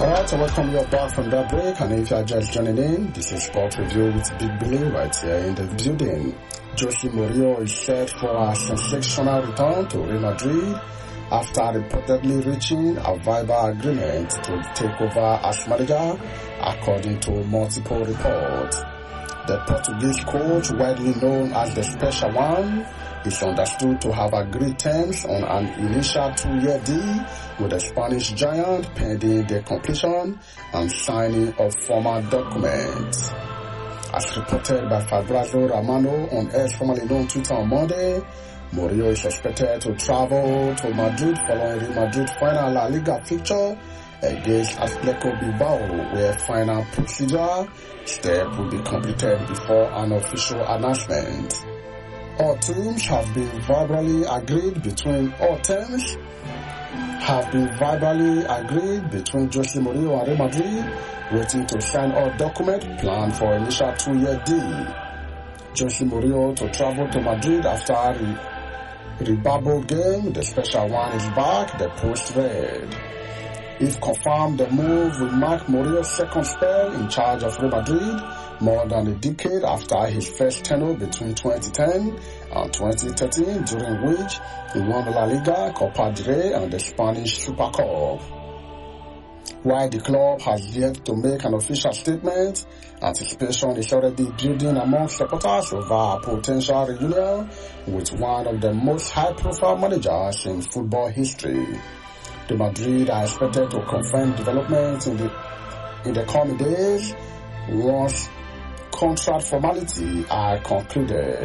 Alright, so welcome you back from that break, and if you are just joining in, this is Sport Review with Big Billy right here in the building. Jose Mourinho is set for a sensational return to Real Madrid after reportedly reaching a verbal agreement to take over as manager, according to multiple reports. The Portuguese coach, widely known as the Special One, is understood to have agreed terms on an initial 2-year deal with the Spanish giant pending the completion and signing of formal documents. As reported by Fabrizio Romano on X, formerly known Twitter, on Monday, Mourinho is expected to travel to Madrid following Real Madrid's final La Liga fixture against Atletico Bilbao, where final procedure step will be completed before an official announcement. All terms have been verbally agreed between Jose Mourinho and Real Madrid, waiting to sign all documents planned for initial 2-year deal. Jose Mourinho to travel to Madrid after a rebabbled game. The Special One is back, the Post read. If confirmed, the move will mark Mourinho's second spell in charge of Real Madrid, more than a decade after his first tenure between 2010 and 2013, during which he won the La Liga, Copa del Rey, and the Spanish Super Cup. While the club has yet to make an official statement, anticipation is already building among supporters over a potential reunion with one of the most high-profile managers in football history. The Madrid are expected to confirm developments in the coming days once contract formalities are concluded.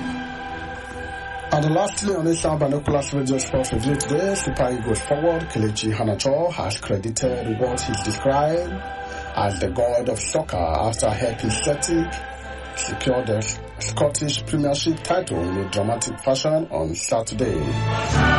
And lastly, on this Binoculars Radio Sports Review today, Super Eagles forward Kelechi Iheanacho has credited what he described as the god of soccer after helping Celtic secure the Scottish Premiership title in a dramatic fashion on Saturday.